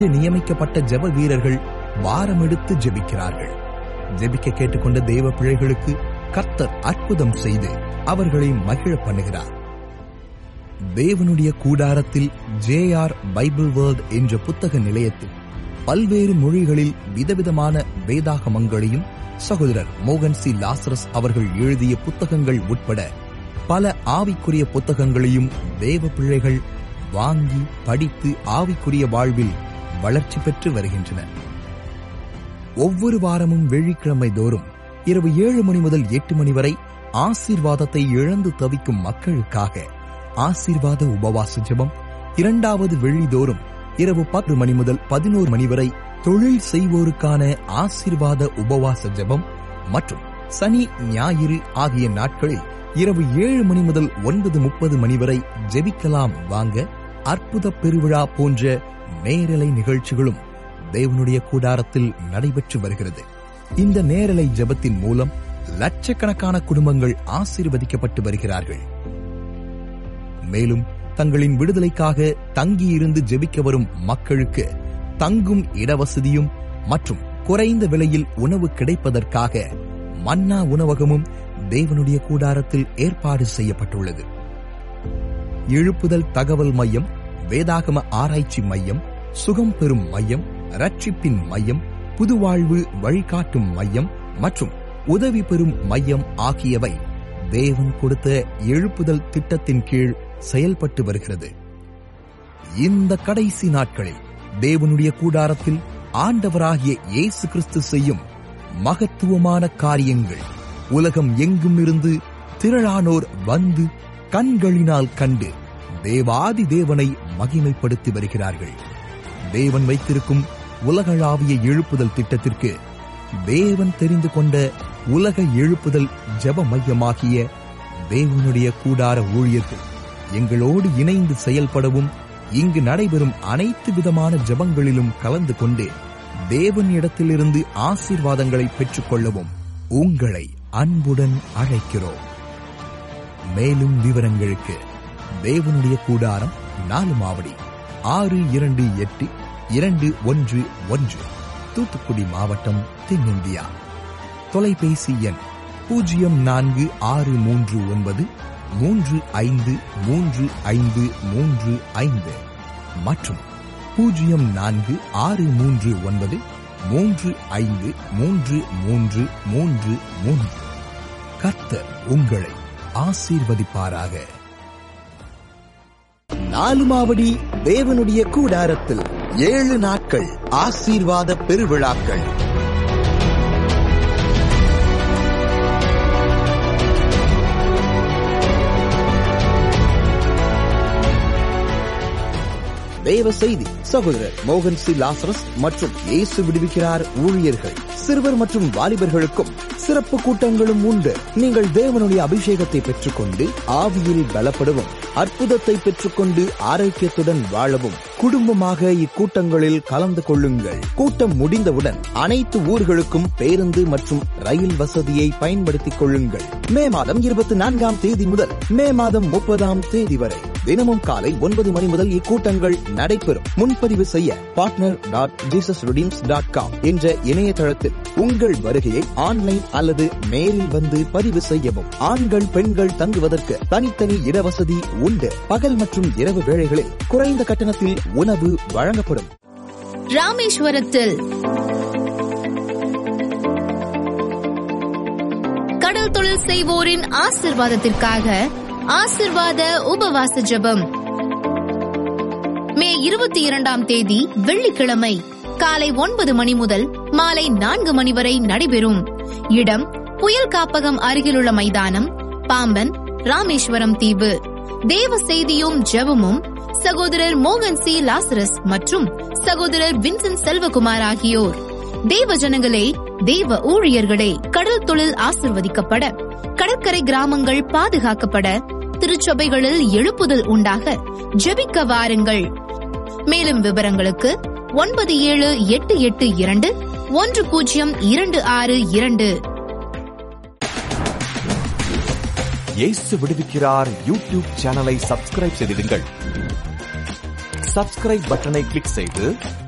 நியமிக்கப்பட்ட ஜெப வீரர்கள் வாரமெடுத்து ஜெபிக்கிறார்கள். ஜெபிக்க கேட்டுக்கொண்ட தேவ பிள்ளைகளுக்கு கர்த்தர் அற்புதம் செய்து அவர்களை மகிழ பண்ணுகிறார். தேவனுடைய கூடாரத்தில் JR பைபிள் வேர்ல்ட் என்ற புத்தக நிலையத்தில் பல்வேறு மொழிகளில் விதவிதமான வேதாகமங்களையும் சகோதரர் மோகன் சி லாசரஸ் அவர்கள் எழுதிய புத்தகங்கள் உட்பட பல ஆவிக்குரிய புத்தகங்களையும் தேவ பிள்ளைகள் வாங்கி படித்து ஆவிக்குரிய வாழ்வில் வளர்ச்சி பெற்று வருகின்றனர். ஒவ்வொரு வாரமும் வெள்ளிக்கிழமை தோறும் இரவு 7 மணி முதல் 8 மணி வரை ஆசீர்வாதத்தை இழந்து தவிக்கும் மக்களுக்காக ஆசீர்வாத உபவாச ஜெபம், 2வது வெள்ளிதோறும் இரவு 10 மணி முதல் 11 மணி வரை தொழில் செய்வோருக்கான ஆசீர்வாத உபவாச ஜெபம் மற்றும் சனி ஞாயிறு ஆகிய நாட்களில் இரவு 7 மணி முதல் 9:30 மணி வரை ஜெபிக்கலாம் வாங்க அற்புத பெருவிழா போன்ற நேரலை நிகழ்ச்சிகளும் தேவனுடைய கூடாரத்தில் நடைபெற்று வருகிறது. இந்த நேரலை ஜெபத்தின் மூலம் லட்சக்கணக்கான குடும்பங்கள் ஆசீர்வதிக்கப்பட்டு வருகிறார்கள். மேலும் தங்களின் விடுதலைக்காக தங்கியிருந்து ஜெபிக்க வரும் மக்களுக்கு தங்கும் இடவசதியும் மற்றும் குறைந்த விலையில் உணவு கிடைப்பதற்காக மன்னா உணவகமும் தேவனுடைய கூடாரத்தில் ஏற்பாடு செய்யப்பட்டுள்ளது. எழுப்புதல் தகவல் மையம், வேதாகம ஆராய்ச்சி மையம், சுகம் பெறும் மையம், ரட்சிப்பின் மையம், புதுவாழ்வு வழிகாட்டும் மையம் மற்றும் உதவி பெறும் மையம் ஆகியவை தேவன் கொடுத்த எழுப்புதல் திட்டத்தின் கீழ் செயல்பட்டு வருகிறது. இந்த கடைசி நாட்களில் தேவனுடைய கூடாரத்தில் ஆண்டவராகிய இயேசு கிறிஸ்து செய்யும் மகத்துவமான காரியங்கள் உலகம் எங்கும் இருந்து திரளானோர் வந்து கண்களினால் கண்டு தேவாதி தேவனை மகிமைப்படுத்தி வருகிறார்கள். தேவன் வைத்திருக்கும் உலகளாவிய எழுப்புதல் திட்டத்திற்கு தேவன் தெரிந்து கொண்ட உலக எழுப்புதல் ஜெப மையமாகிய தேவனுடைய கூடார ஊழியர்கள் எங்களோடு இணைந்து செயல்படவும் இங்கு நடைபெறும் அனைத்து விதமான ஜெபங்களிலும் கலந்து கொண்டு தேவன் இடத்திலிருந்து ஆசீர்வாதங்களை பெற்றுக் கொள்ளவும் உங்களை அன்புடன் அழைக்கிறோம். மேலும் விவரங்களுக்கு தேவனுடைய கூடாரம் 4 மாவடி 628-211 தூத்துக்குடி மாவட்டம், தென்னிந்தியா. தொலைபேசி எண் 0464535335 மற்றும் 046339353333. கர்த்தர் உங்களை ஆசீர்வதிப்பாராக. 4 மாவடி தேவனுடைய கூடாரத்தில் 7 நாட்கள் ஆசீர்வாத பெருவிழாக்கள். தேவ செய்தி சகோதரர் மோகன் சி லாசரஸ் மற்றும் இயேசு விடுவிக்கிறார் ஊழியர்கள். சிறுவர் மற்றும் வாலிபர்களுக்கும் சிறப்பு கூட்டங்களும் உண்டு. நீங்கள் தேவனுடைய அபிஷேகத்தை பெற்றுக்கொண்டு ஆவியில் பலப்படவும், அற்புதத்தை பெற்றுக்கொண்டு ஆரோக்கியத்துடன் வாழவும் குடும்பமாக இக்கூட்டங்களில் கலந்து கொள்ளுங்கள். கூட்டம் முடிந்தவுடன் அனைத்து ஊர்களுக்கும் பேருந்து மற்றும் ரயில் வசதியை பயன்படுத்திக் கொள்ளுங்கள். மே மாதம் 24ஆம் தேதி முதல் மே மாதம் 30ஆம் தேதி வரை தினமும் காலை 9 மணி முதல் இக்கூட்டங்கள் நடைபெறும். முன்பதிவு செய்ய partner.jesusredeems.com என்ற இணையதளத்தில் உங்கள் வருகையை ஆன்லைன் அல்லது நேரில் வந்து பதிவு செய்யவும். ஆண்கள் பெண்கள் தங்குவதற்கு தனித்தனி இடவசதி உண்டு. பகல் மற்றும் இரவு வேளைகளில் குறைந்த கட்டணத்தில் உணவு வழங்கப்படும். ராமேஸ்வரத்தில் கடல் தொழில் செய்வோரின் ஆசீர்வாதத்திற்காக ஆசீர்வாத உபவாச ஜெபம் மே 22ஆம் தேதி வெள்ளிக்கிழமை காலை 9 மணி முதல் மாலை 4 மணி வரை நடைபெறும். இடம் புயல் காப்பகம் அருகிலுள்ள மைதானம், பாம்பன், ராமேஸ்வரம் தீவு. தேவ செய்தியும் ஜெபமும் சகோதரர் மோகன் சி லாசரஸ் மற்றும் சகோதரர் வின்சென்ட் செல்வகுமார் ஆகியோர். தேவ ஜனங்களே, தேவ ஊழியர்களே, கடல் தொழில் ஆசிர்வதிக்கப்பட, கடற்கரை கிராமங்கள் பாதுகாக்கப்பட, திருச்சபைகளில் எழுப்புதல் உண்டாக ஜெபிக்க வாருங்கள். மேலும் விவரங்களுக்கு 9788210262. இயேசு விடுவிக்கிறார் யூடியூப் சேனலை சப்ஸ்கிரைப் செய்திடுங்கள். சப்ஸ்கிரைப் பட்டனை கிளிக் செய்து